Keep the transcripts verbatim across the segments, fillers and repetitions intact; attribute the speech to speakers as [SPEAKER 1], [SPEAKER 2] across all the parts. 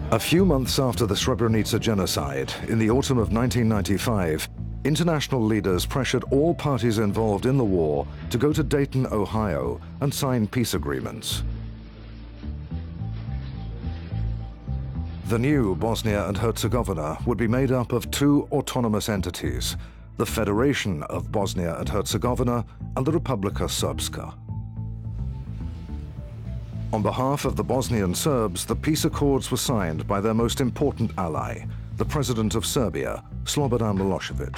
[SPEAKER 1] A few months after the Srebrenica genocide, in the autumn of nineteen ninety-five, international leaders pressured all parties involved in the war to go to Dayton, Ohio, and sign peace agreements. The new Bosnia and Herzegovina would be made up of two autonomous entities, the Federation of Bosnia and Herzegovina and the Republika Srpska. On behalf of the Bosnian Serbs, the peace accords were signed by their most important ally, the President of Serbia, Slobodan Milosevic.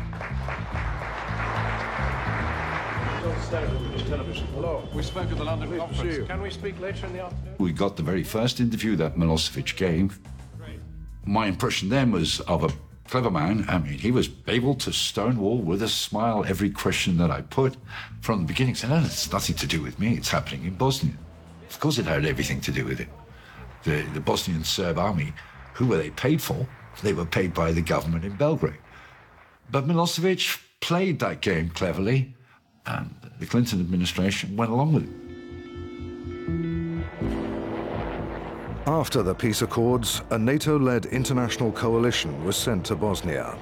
[SPEAKER 2] Hello, we spoke at the London conference. Can we speak later in the afternoon?
[SPEAKER 3] We got the very first interview that Milosevic gave. My impression then was of a clever man. I mean, he was able to stonewall with a smile every question that I put from the beginning. Said, no, it's nothing to do with me. It's happening in Bosnia. Of course it had everything to do with it. The, the Bosnian Serb army, who were they paid for? They were paid by the government in Belgrade. But Milosevic played that game cleverly, and the Clinton administration went along with it.
[SPEAKER 1] After the peace accords, a NATO-led international coalition was sent to Bosnia.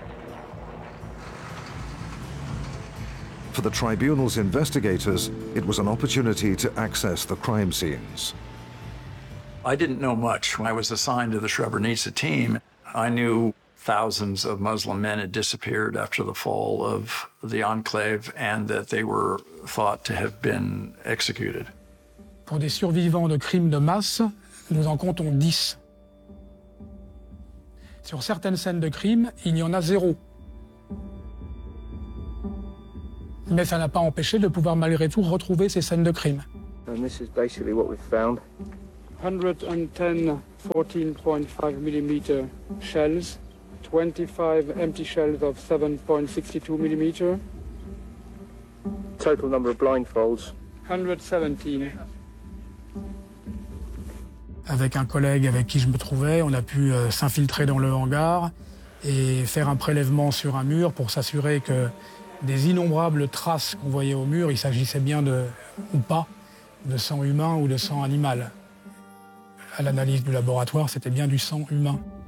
[SPEAKER 1] For the tribunal's investigators, it was an opportunity to access the crime scenes.
[SPEAKER 4] I didn't know much. When I was assigned to the Srebrenica team, I knew thousands of Muslim men had disappeared after the fall of the enclave and that they were thought to have been executed.
[SPEAKER 5] Pour des survivants de crimes de masse, nous en comptons dix. Sur certaines scènes de crimes, il y en a zéro. Mais ça n'a pas empêché de pouvoir malgré tout retrouver ces scènes de crime.
[SPEAKER 6] And this is basically what we've found.
[SPEAKER 7] one hundred ten fourteen point five millimeter shells, twenty-five empty shells of seven point six two millimeter.
[SPEAKER 6] Total number of blindfolds.
[SPEAKER 7] one hundred seventeen.
[SPEAKER 5] Avec un collègue avec qui je me trouvais, on a pu euh, s'infiltrer dans le hangar et faire un prélèvement sur un mur pour s'assurer que des innombrables traces qu'on voyait au mur, il s'agissait bien de, ou pas, de sang humain ou de sang animal. À l'analyse du laboratoire, c'était bien du sang humain.